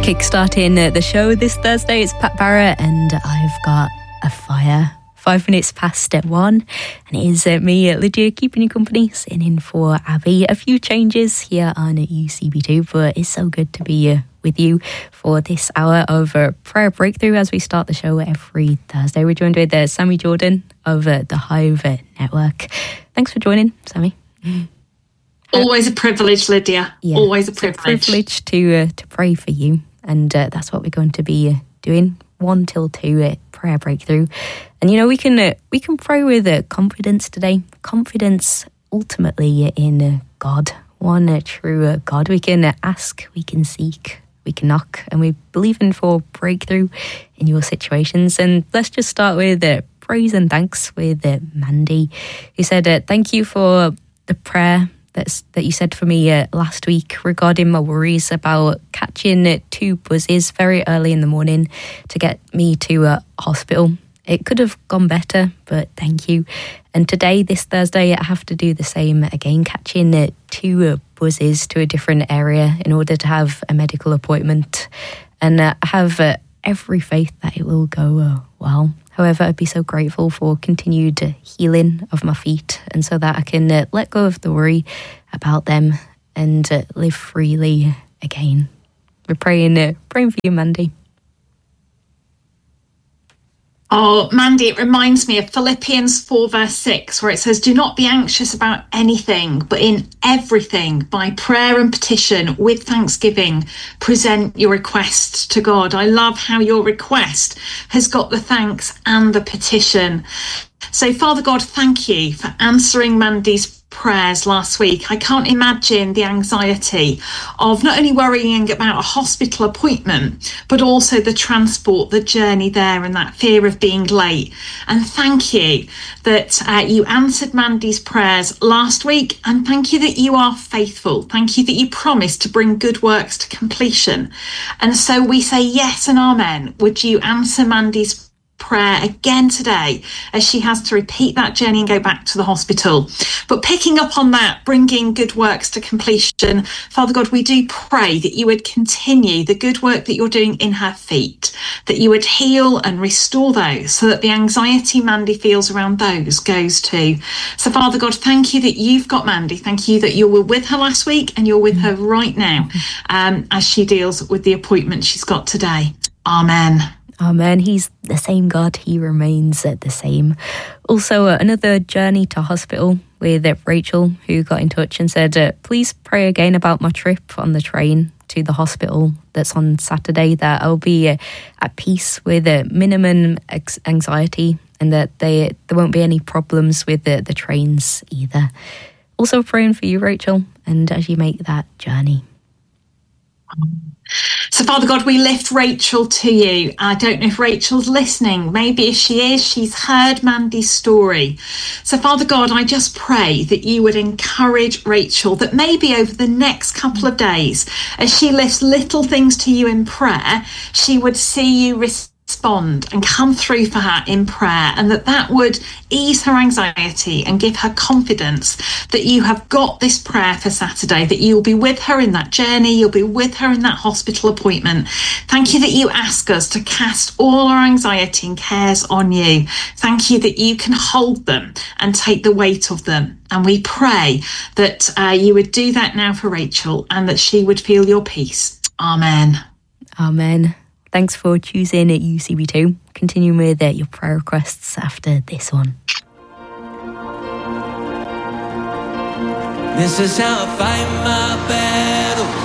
Kickstarting the show this Thursday, it's Pat Barrett and I've got a fire. 5 minutes past 1, and it is me, Lydia, keeping you company, sitting in for Abby. A few changes here on UCB2, but it's so good to be with you for this hour of Prayer Breakthrough as we start the show every Thursday. We're joined with Sammy Jordan of the Hive Network. Thanks for joining, Sammy. Always a privilege, Lydia. Yeah, always a privilege. It's a privilege to pray for you, and that's what we're going to be doing 1 till 2 Prayer Breakthrough. And you know, we can pray with confidence today. Confidence ultimately in God, one true God. We can ask, we can seek, we can knock, and we're believing for breakthrough in your situations. And let's just start with praise and thanks with Mandy, who said, thank you for the prayer that you said for me last week regarding my worries about catching 2 buses very early in the morning to get me to hospital. It could have gone better, but thank you. And today, this Thursday, I have to do the same again, catching 2 buses to a different area in order to have a medical appointment. And I have every faith that it will go well. However, I'd be so grateful for continued healing of my feet, and so that I can let go of the worry about them and live freely again. We're praying for you, Mandy. Oh, Mandy, it reminds me of Philippians 4 verse 6, where it says, do not be anxious about anything, but in everything, by prayer and petition, with thanksgiving, present your request to God. I love how your request has got the thanks and the petition. So, Father God, thank you for answering Mandy's prayers last week. I can't imagine the anxiety of not only worrying about a hospital appointment, but also the transport, the journey there, and that fear of being late. And thank you that you answered Mandy's prayers last week, and thank you that you are faithful. Thank you that you promised to bring good works to completion. And so we say yes and amen. Would you answer Mandy's prayer again today as she has to repeat that journey and go back to the hospital? But picking up on that, bringing good works to completion, Father God, we do pray that you would continue the good work that you're doing in her feet, that you would heal and restore those so that the anxiety Mandy feels around those goes too. So Father God, thank you that you've got Mandy. Thank you that you were with her last week and you're with her right now as she deals with the appointment she's got today. Amen. Amen. He's the same God. He remains the same. Also, another journey to hospital with Rachel, who got in touch and said, please pray again about my trip on the train to the hospital that's on Saturday, that I'll be at peace with minimum anxiety and that there won't be any problems with the trains either. Also praying for you, Rachel, and as you make that journey. So, Father God, we lift Rachel to you. I don't know if Rachel's listening. Maybe if she is, she's heard Mandy's story. So, Father God, I just pray that you would encourage Rachel, that maybe over the next couple of days, as she lifts little things to you in prayer, she would see you respond and come through for her in prayer, and that would ease her anxiety and give her confidence that you have got this prayer for Saturday, that you'll be with her in that journey, you'll be with her in that hospital appointment. Thank you that you ask us to cast all our anxiety and cares on you. Thank you that you can hold them and take the weight of them. And we pray that you would do that now for Rachel and that she would feel your peace. Amen. Amen. Thanks for choosing UCB2. Continuing with your prayer requests after this one. This is how I fight my battle.